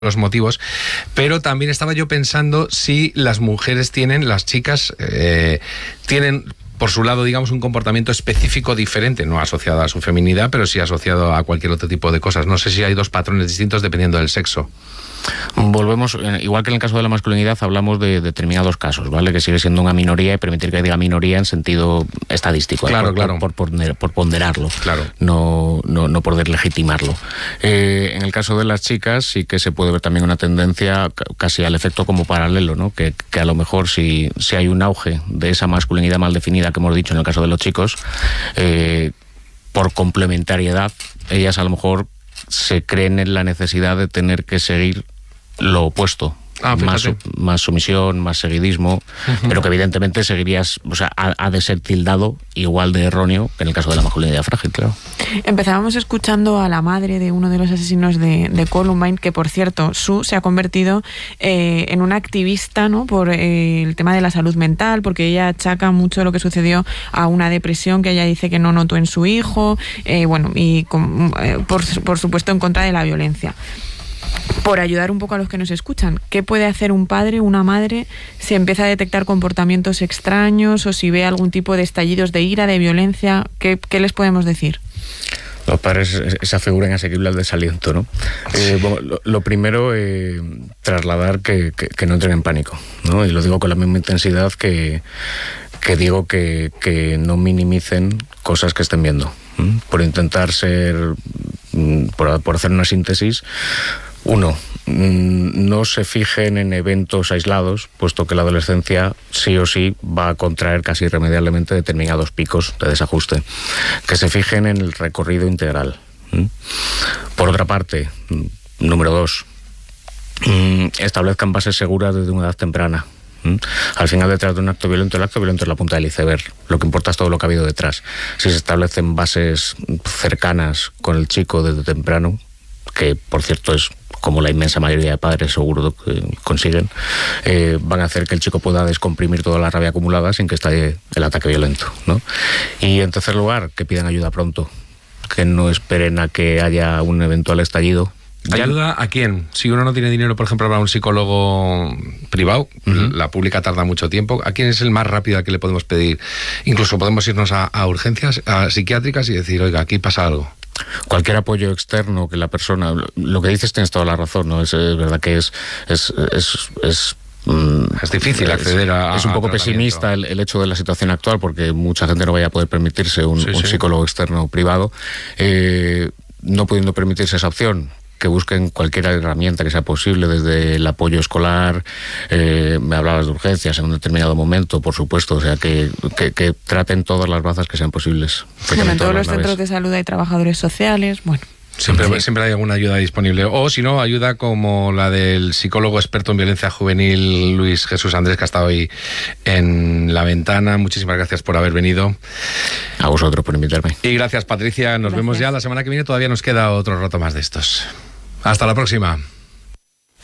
los motivos, pero también estaba yo pensando si las mujeres las chicas tienen por su lado, digamos, un comportamiento específico diferente, no asociado a su feminidad, pero sí asociado a cualquier otro tipo de cosas. No sé si hay dos patrones distintos dependiendo del sexo. Volvemos, igual que en el caso de la masculinidad, hablamos de determinados casos, ¿vale? Que sigue siendo una minoría y permitir que diga minoría en sentido estadístico, claro, por ponderarlo, claro. No por deslegitimarlo. En el caso de las chicas sí que se puede ver también una tendencia casi al efecto como paralelo, ¿no? Que a lo mejor si hay un auge de esa masculinidad mal definida que hemos dicho en el caso de los chicos, por complementariedad, ellas a lo mejor se creen en la necesidad de tener que seguir lo opuesto. Más sumisión, más seguidismo, pero que evidentemente seguirías, o sea, ha de ser tildado igual de erróneo que en el caso de la masculinidad frágil, claro. Empezábamos escuchando a la madre de uno de los asesinos de Columbine, que por cierto, Sue se ha convertido en una activista, ¿no? Por el tema de la salud mental, porque ella achaca mucho lo que sucedió a una depresión que ella dice que no notó en su hijo, por supuesto en contra de la violencia. Por ayudar un poco a los que nos escuchan, ¿qué puede hacer un padre, una madre, si empieza a detectar comportamientos extraños o si ve algún tipo de estallidos de ira, de violencia? ¿Qué les podemos decir? Los padres, esa figura inasequible al desaliento, ¿no? Lo primero, trasladar que no entren en pánico, ¿no? Y lo digo con la misma intensidad que digo que no minimicen cosas que estén viendo. Por intentar por hacer una síntesis. Uno, no se fijen en eventos aislados, puesto que la adolescencia sí o sí va a contraer casi irremediablemente determinados picos de desajuste. Que se fijen en el recorrido integral. Por otra parte, número 2, establezcan bases seguras desde una edad temprana. Al final, detrás de un acto violento, el acto violento es la punta del iceberg. Lo que importa es todo lo que ha habido detrás. Si se establecen bases cercanas con el chico desde temprano, que por cierto es como la inmensa mayoría de padres seguro que consiguen, van a hacer que el chico pueda descomprimir toda la rabia acumulada sin que estalle el ataque violento, ¿no? Y en tercer lugar, que pidan ayuda pronto, que no esperen a que haya un eventual estallido. ¿Ayuda a quién? Si uno no tiene dinero, por ejemplo, para un psicólogo privado, la pública tarda mucho tiempo. ¿A quién es el más rápido al que le podemos pedir? Incluso podemos irnos a urgencias, a psiquiátricas y decir, oiga, aquí pasa algo. Cualquier apoyo externo que la persona... Lo que dices tienes toda la razón, ¿no? Es verdad que es difícil acceder a... Es un poco pesimista el hecho de la situación actual, porque mucha gente no vaya a poder permitirse un psicólogo externo privado. No pudiendo permitirse esa opción, que busquen cualquier herramienta que sea posible, desde el apoyo escolar, me hablabas de urgencias en un determinado momento, por supuesto, o sea, que traten todas las bazas que sean posibles. Bueno, en todos los centros de salud hay trabajadores sociales, bueno. Siempre hay alguna ayuda disponible. O si no, ayuda como la del psicólogo experto en violencia juvenil, Luis Jesús Andrés, que ha estado hoy en La Ventana. Muchísimas gracias por haber venido. A vosotros por invitarme. Y gracias, Patricia. Nos vemos ya la semana que viene. Todavía nos queda otro rato más de estos. Hasta la próxima.